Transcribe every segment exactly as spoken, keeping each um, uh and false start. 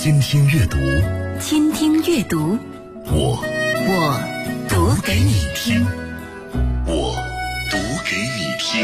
倾听阅读， 倾听阅读， 我我读给你听， 我读给你听。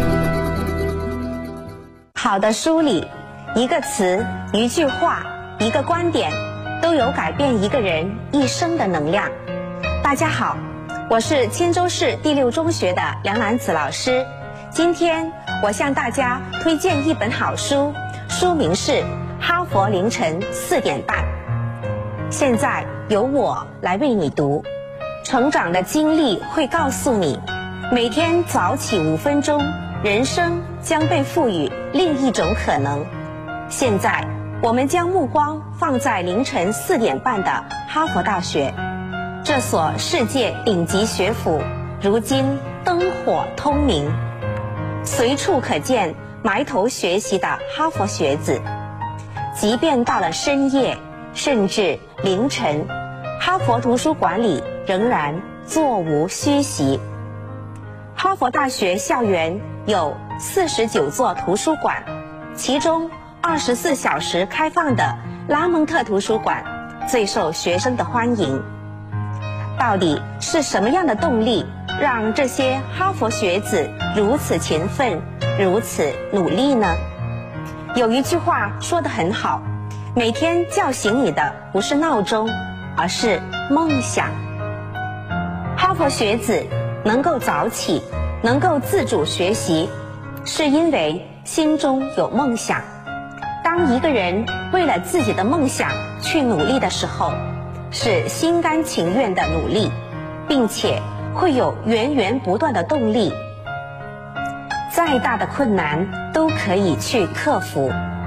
好的书里，一个词、一句话、一个观点，都有改变一个人一生的能量。大家好，我是千州市第六中学的梁兰子老师。今天我向大家推荐一本好书，书名是《哈佛凌晨四点半》。现在由我来为你读。成长的经历会告诉你，每天早起五分钟，人生将被赋予另一种可能。现在我们将目光放在凌晨四点半的哈佛大学，这所世界顶级学府如今灯火通明，随处可见埋头学习的哈佛学子。即便到了深夜，甚至凌晨，哈佛图书馆里仍然座无虚席。哈佛大学校园有四十九座图书馆，其中二十四小时开放的拉蒙特图书馆最受学生的欢迎。到底是什么样的动力让这些哈佛学子如此勤奋，如此努力呢？有一句话说得很好，每天叫醒你的不是闹钟，而是梦想。哈佛学子能够早起，能够自主学习，是因为心中有梦想。当一个人为了自己的梦想去努力的时候，是心甘情愿的努力，并且会有源源不断的动力。再大的困难都可以去克服。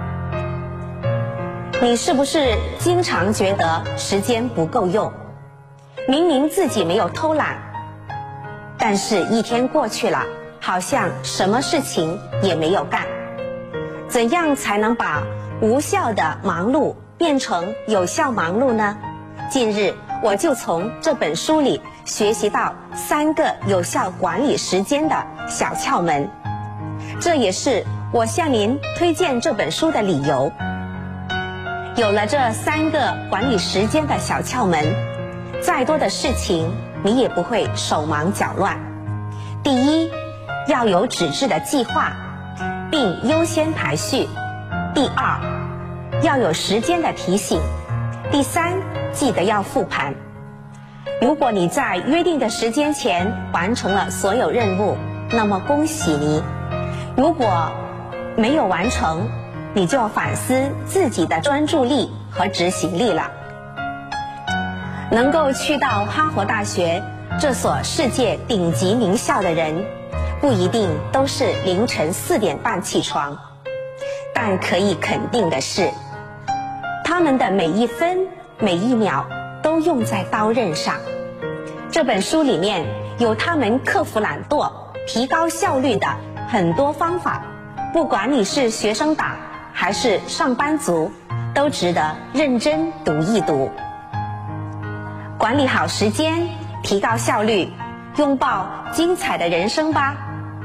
你是不是经常觉得时间不够用？明明自己没有偷懒，但是一天过去了，好像什么事情也没有干。怎样才能把无效的忙碌变成有效忙碌呢？近日我就从这本书里学习到三个有效管理时间的小窍门，这也是我向您推荐这本书的理由。有了这三个管理时间的小窍门，再多的事情你也不会手忙脚乱。第一，要有纸质的计划，并优先排序。第二，要有时间的提醒。第三，记得要复盘。如果你在约定的时间前完成了所有任务，那么恭喜你。如果没有完成，你就要反思自己的专注力和执行力了。能够去到哈佛大学这所世界顶级名校的人，不一定都是凌晨四点半起床，但可以肯定的是，他们的每一分每一秒都用在刀刃上。这本书里面有他们克服懒惰、提高效率的很多方法，不管你是学生党还是上班族，都值得认真读一读。管理好时间，提高效率，拥抱精彩的人生吧。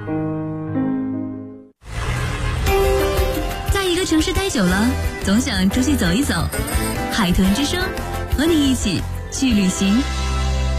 在一个城市待久了，总想出去走一走。海豚之声，和你一起去旅行。